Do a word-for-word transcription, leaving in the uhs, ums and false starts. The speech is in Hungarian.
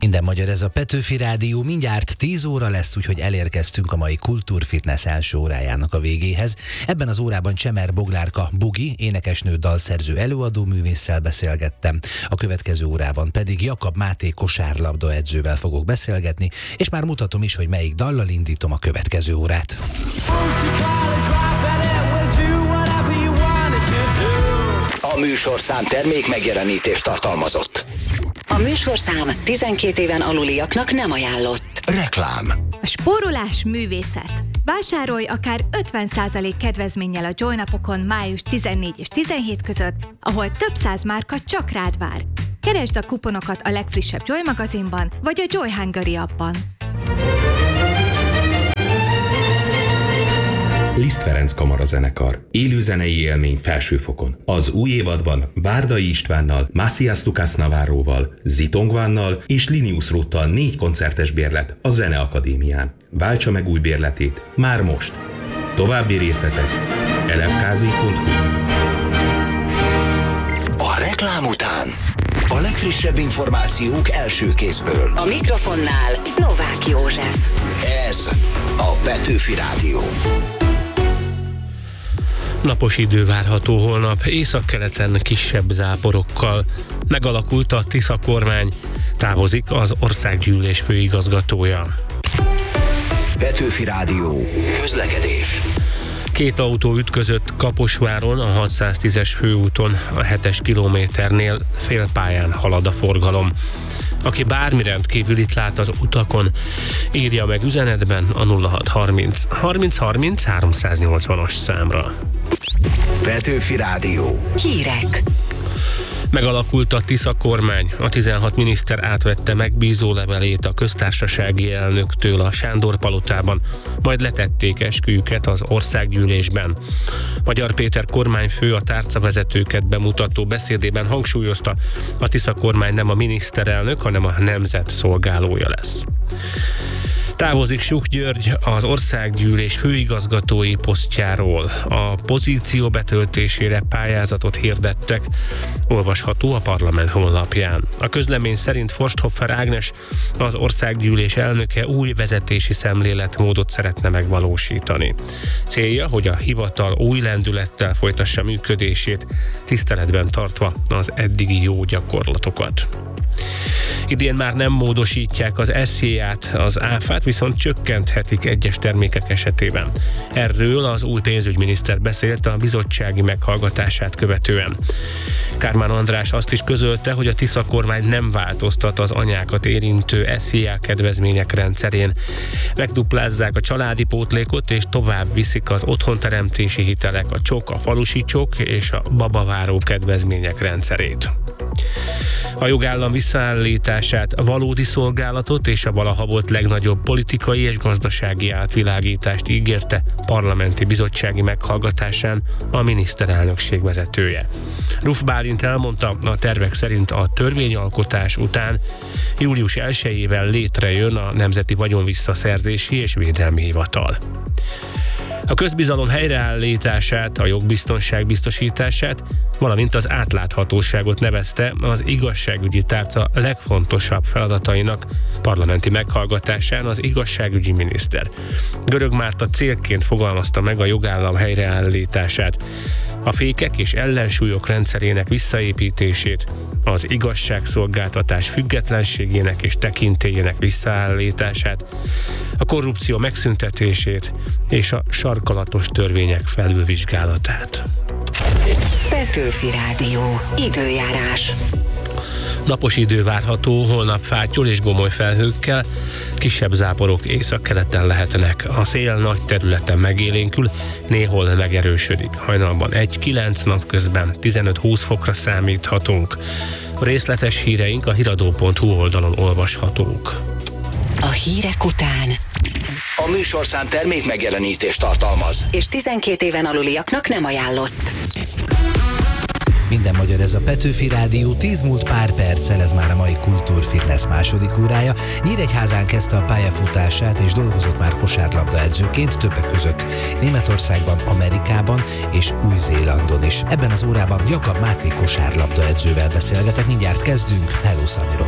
Minden magyar, ez a Petőfi Rádió, mindjárt tíz óra lesz, úgyhogy elérkeztünk a mai Kultúrfitness első órájának a végéhez. Ebben az órában Csemer Boglárka Bugi, énekesnő, dalszerző, előadó művésszel beszélgettem. A következő órában pedig Jakab Máté kosárlabda edzővel fogok beszélgetni, és már mutatom is, hogy melyik dallal indítom a következő órát. A műsorszám termék megjelenítést tartalmazott. A műsorszám tizenkét éven aluliaknak nem ajánlott. Reklám. A spórolás művészet. Vásárolj akár ötven százalék kedvezménnyel a Joy napokon május tizennégy és tizenhét között, ahol több száz márka csak rád vár. Keresd a kuponokat a legfrissebb Joy magazinban, vagy a Joy Hungary appban. Liszt Ferenc kamarazenekar. Élőzenei élmény felsőfokon. Az új évadban Várdai Istvánnal, Macias Lucas Navarróval, Zitongvánnal és Linius Ruttal négy koncertes bérlet a Zeneakadémián. Váltsa meg új bérletét már most. További részletek el ef ká zé pont hu. A reklám után a legfrissebb információk első kézből. A mikrofonnál Novák József. Ez a Petőfi Rádió. Napos idő várható holnap, északkeleten kisebb záporokkal. Megalakult a Tisza kormány, távozik az országgyűlés főigazgatója. Petőfi Rádió. Közlekedés. Két autó ütközött Kaposváron, a hatszáztízes főúton, a hetes kilométernél félpályán halad a forgalom. Aki bármi rendkívülit lát az utakon, írja meg üzenetben a nulla hat harminc harminc harminc háromszáznyolcvanas számra. Petőfi Rádió. Hírek. Megalakult a Tisza kormány. A tizenhat miniszter átvette megbízó levelét a köztársasági elnöktől a Sándor palotában, majd letették esküjüket az országgyűlésben. Magyar Péter kormányfő a tárcavezetőket bemutató beszédében hangsúlyozta, a Tisza kormány nem a miniszterelnök, hanem a nemzet szolgálója lesz. Távozik Suk György az országgyűlés főigazgatói posztjáról. A pozíció betöltésére pályázatot hirdettek, olvasható a parlament honlapján. A közlemény szerint Forsthoffer Ágnes, az országgyűlés elnöke új vezetési szemléletmódot szeretne megvalósítani. Célja, hogy a hivatal új lendülettel folytassa működését, tiszteletben tartva az eddigi jó gyakorlatokat. Idén már nem módosítják az es zé á-t, az áfát viszont csökkenthetik egyes termékek esetében. Erről az új pénzügyminiszter beszélt a bizottsági meghallgatását követően. Kármán András azt is közölte, hogy a Tisza kormány nem változtat az anyákat érintő es zé á kedvezmények rendszerén. Megduplázzák a családi pótlékot és tovább viszik az otthonteremtési hitelek, a csok, a falusi csok és a babaváró kedvezmények rendszerét. A jogállam visszaállítását, a valódi szolgálatot és a valaha volt legnagyobb politikai és gazdasági átvilágítást ígérte parlamenti bizottsági meghallgatásán a miniszterelnökség vezetője. Ruf Bálint elmondta, a tervek szerint a törvényalkotás után július elsejével létrejön a Nemzeti Vagyonvisszaszerzési és Védelmi Hivatal. A közbizalom helyreállítását, a jogbiztonság biztosítását, valamint az átláthatóságot nevezte az igazságügyi tárca legfontosabb feladatainak parlamenti meghallgatásán az igazságügyi miniszter. Görög Márta célként fogalmazta meg a jogállam helyreállítását, a fékek és ellensúlyok rendszerének visszaépítését, az igazságszolgáltatás függetlenségének és tekintélyének visszaállítását, a korrupció megszüntetését és a sarkalatos törvények felülvizsgálatát. Petőfi Rádió. Időjárás. Napos idő várható, holnap fátyol és gomoly felhőkkel, kisebb záporok északkeleten lehetnek. A szél nagy területen megélénkül, néhol megerősödik. Hajnalban egy kilenc, napközben tizenöt-húsz fokra számíthatunk. A részletes híreink a hiradó pont hu oldalon olvashatók. A hírek után A műsorszám termék megjelenítést tartalmaz. és tizenkét éven aluliaknak nem ajánlott. Minden magyar, ez a Petőfi Rádió, tíz múlt pár perccel, ez már a mai Kultúrfitness második órája. Nyíregyházán kezdte a pályafutását és dolgozott már kosárlabda edzőként, többek között Németországban, Amerikában és Új-Zélandon is. Ebben az órában Jakab Máté kosárlabda edzővel beszélgetek, mindjárt kezdünk. Hello, Szamiron!